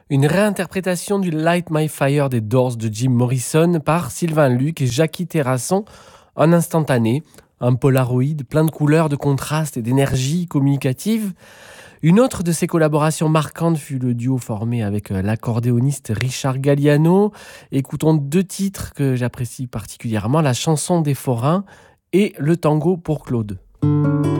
Une réinterprétation du Light My Fire des Doors de Jim Morrison par Sylvain Luc et Jackie Terrasson en instantané, un polaroid plein de couleurs, de contrastes et d'énergie communicative. Une autre de ses collaborations marquantes fut le duo formé avec l'accordéoniste Richard Galliano. Écoutons deux titres que j'apprécie particulièrement, la chanson des forains et le tango pour Claude.